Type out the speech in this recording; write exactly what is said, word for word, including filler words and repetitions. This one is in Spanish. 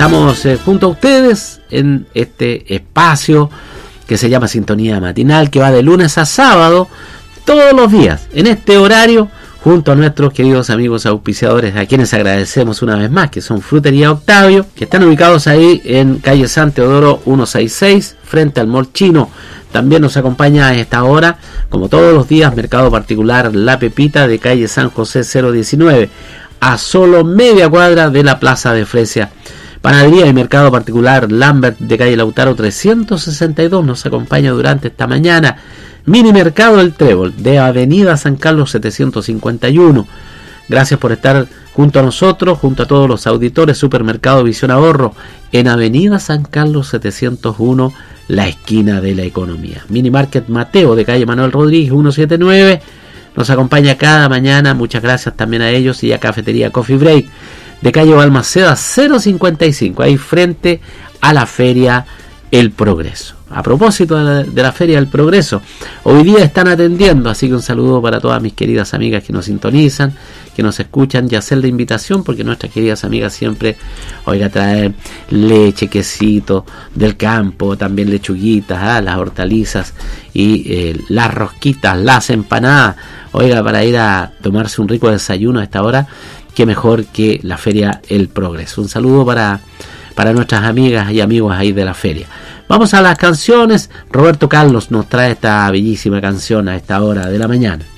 estamos eh, junto a ustedes en este espacio que se llama Sintonía Matinal, que va de lunes a sábado, todos los días, en este horario, junto a nuestros queridos amigos auspiciadores, a quienes agradecemos una vez más, que son Frutería Octavio, que están ubicados ahí en calle San Teodoro ciento sesenta y seis, frente al Mall Chino. También nos acompaña a esta hora, como todos los días, Mercado Particular La Pepita, de calle San José cero diecinueve, a solo media cuadra de la Plaza de Fresia. Panadería y Mercado Particular Lambert, de calle Lautaro trescientos sesenta y dos, nos acompaña durante esta mañana. Mini Mercado El Trébol, de avenida San Carlos setecientos cincuenta y uno. Gracias por estar junto a nosotros, junto a todos los auditores. Supermercado Visión Ahorro, en avenida San Carlos setecientos uno, la esquina de la economía. Mini Market Mateo, de calle Manuel Rodríguez ciento setenta y nueve, nos acompaña cada mañana. Muchas gracias también a ellos. Y a Cafetería Coffee Break, de calle Balmaceda cero cincuenta y cinco, ahí frente a la Feria El Progreso. A propósito de la, de la Feria del Progreso, hoy día están atendiendo, así que un saludo para todas mis queridas amigas que nos sintonizan, que nos escuchan, y hacer la invitación, porque nuestras queridas amigas siempre, oiga, traen leche, quesito del campo, también lechuguitas, ¿ah? Las hortalizas y eh, las rosquitas, las empanadas, oiga, para ir a tomarse un rico desayuno a esta hora, qué mejor que la Feria El Progreso. Un saludo para, para nuestras amigas y amigos ahí de la feria. Vamos a las canciones. Roberto Carlos nos trae esta bellísima canción a esta hora de la mañana.